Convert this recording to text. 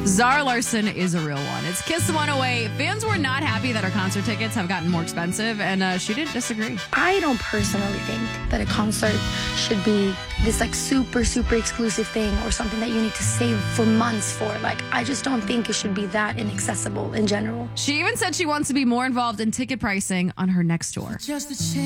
Zara Larsson is a real one. It's Kiss 108. Fans were not happy that her concert tickets have gotten more expensive, and she didn't disagree. I don't personally think that a concert should be this like super, super exclusive thing or something that you need to save for months for. Like, I just don't think it should be that inaccessible in general. She even said she wants to be more involved in ticket pricing on her next tour. Just a chance.